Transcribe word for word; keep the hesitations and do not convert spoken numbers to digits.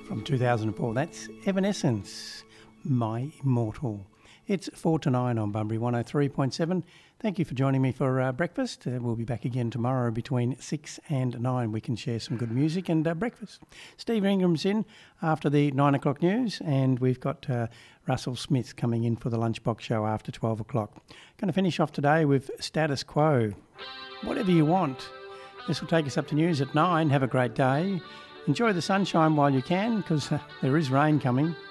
from two thousand four. That's Evanescence, My Immortal. It's four to nine on Bunbury one oh three point seven. Thank you for joining me for uh, breakfast. Uh, we'll be back again tomorrow between six and nine. We can share some good music and uh, breakfast. Steve Ingram's in after the nine o'clock news, and we've got uh, Russell Smith coming in for the Lunchbox show after twelve o'clock. Going to finish off today with Status Quo. Whatever you want. This will take us up to news at nine. Have a great day. Enjoy the sunshine while you can, because uh, there is rain coming.